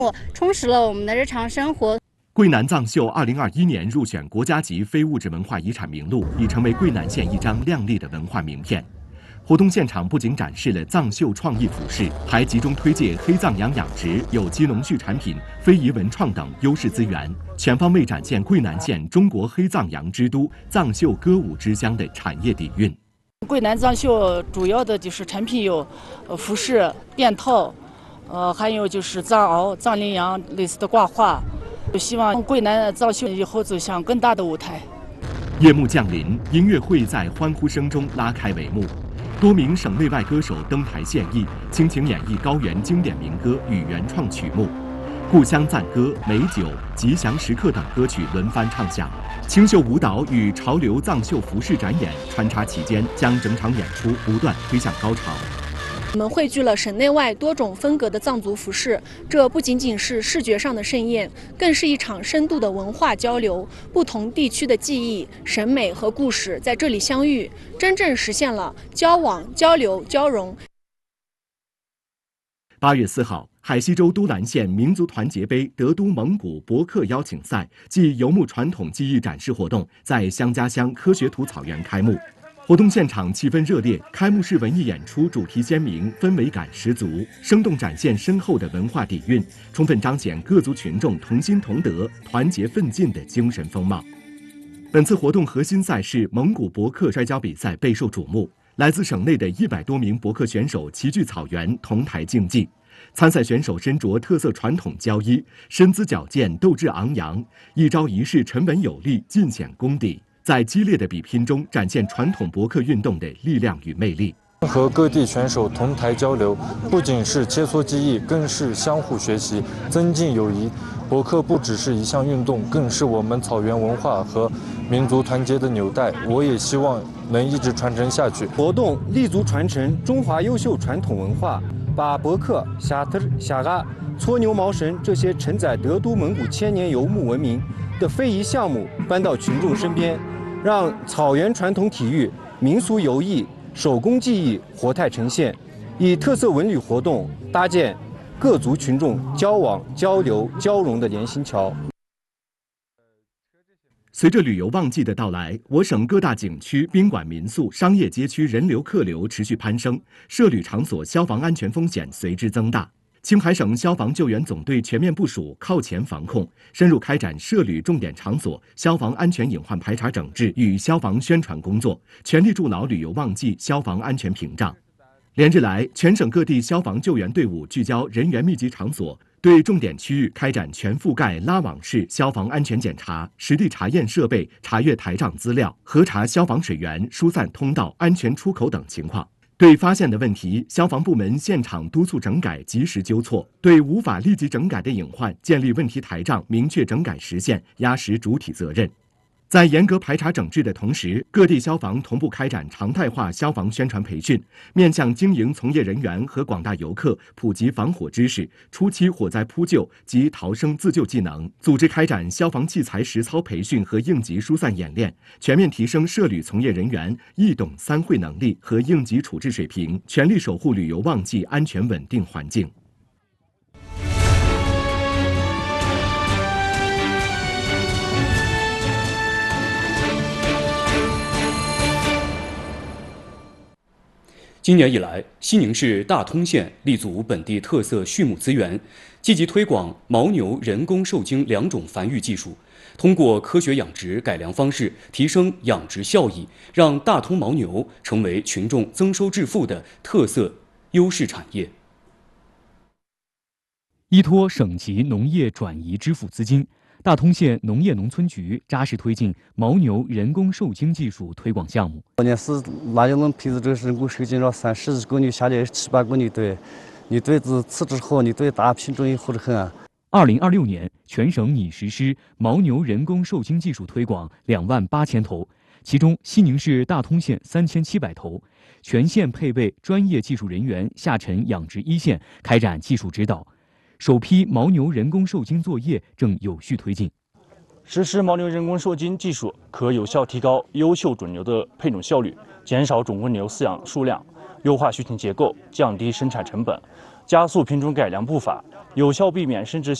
充实了我们的日常生活。 桂南藏绣2021年入选国家级非物质文化遗产名录，已成为桂南县一张亮丽的文化名片。活动现场不仅展示了藏绣创意服饰，还集中推介黑藏羊养殖、有机农畜产品、非遗文创等优势资源，全方位展现桂南县中国黑藏羊之都、藏绣歌舞之乡的产业底蕴。 桂南藏绣主要的就是产品有服饰、辫套，还有就是藏獒、藏羚羊类似的挂画。希望桂南藏绣以后走向更大的舞台。 夜幕降临，音乐会在欢呼声中拉开帷幕。多名省内外歌手登台献艺，倾情演绎高原经典民歌与原创曲目，故乡赞歌、美酒、吉祥时刻等歌曲轮番唱响。清秀舞蹈与潮流藏绣服饰展演穿插其间，将整场演出不断推向高潮。 我们汇聚了省内外多种风格的藏族服饰，这不仅仅是视觉上的盛宴，更是一场深度的文化交流。不同地区的技艺、审美和故事在这里相遇，真正实现了交往、交流、交融。 8月4号，海西州都兰县民族团结杯德都蒙古博客邀请赛暨游牧传统技艺展示活动在香家乡科学土草原开幕。活动现场气氛热烈，开幕式文艺演出主题鲜明，氛围感十足，生动展现深厚的文化底蕴，充分彰显各族群众同心同德、团结奋进的精神风貌。本次活动核心赛事蒙古博客摔跤比赛备受瞩目，来自省内的100多名博客选手齐聚草原同台竞技。参赛选手身着特色传统胶衣，身姿矫健，斗志昂扬，一招一式沉稳有力，尽显功底。在激烈的比拼中展现传统博客运动的力量与魅力。 和各地选手同台交流，不仅是切磋技艺，更是相互学习，增进友谊。博客不只是一项运动，更是我们草原文化和民族团结的纽带。我也希望能一直传承下去。 活动立足传承中华优秀传统文化，把博客、虾特、虾嘎、搓牛毛绳这些承载德都蒙古千年游牧文明的非遗项目搬到群众身边，让草原传统体育、民俗游艺、手工技艺活态呈现，以特色文旅活动搭建各族群众交往、交流、交融的连心桥。 随着旅游旺季的到来，我省各大景区、宾馆、民宿、商业街区人流客流持续攀升，涉旅场所消防安全风险随之增大。青海省消防救援总队全面部署靠前防控，深入开展涉旅重点场所消防安全隐患排查整治与消防宣传工作，全力筑牢旅游旺季消防安全屏障。连日来，全省各地消防救援队伍聚焦人员密集场所，对重点区域开展全覆盖拉网式消防安全检查，实地查验设备，查阅台账资料，核查消防水源、疏散通道、安全出口等情况。对发现的问题，消防部门现场督促整改，及时纠错；对无法立即整改的隐患，建立问题台账，明确整改时限，压实主体责任。在严格排查整治的同时，各地消防同步开展常态化消防宣传培训，面向经营从业人员和广大游客普及防火知识、初期火灾扑救及逃生自救技能，组织开展消防器材实操培训和应急疏散演练，全面提升涉旅从业人员易懂三会能力和应急处置水平，全力守护旅游旺季安全稳定环境。 今年以来，西宁市大通县立足本地特色畜牧资源，积极推广牦牛人工受精2种繁育技术，通过科学养殖改良方式提升养殖效益，让大通牦牛成为群众增收致富的特色优势产业。 依托省级农业转移支付资金，大通县农业农村局扎实推进牦牛人工受精技术推广项目。 关键是哪就能培植这个人工受精了30个牛下来7、8个牛堆，你堆子吃之后，你堆大品种也好得很。 2026年，全省拟实施牦牛人工受精技术推广28000头，其中西宁市大通县3700头，全县配备专业技术人员下沉养殖一线，开展技术指导。首批牦牛人工受精作业正有序推进。 实施牦牛人工受精技术，可有效提高优秀种牛的配种效率，减少种公牛饲养数量，优化畜群结构，降低生产成本，加速品种改良步伐， 有效避免甚至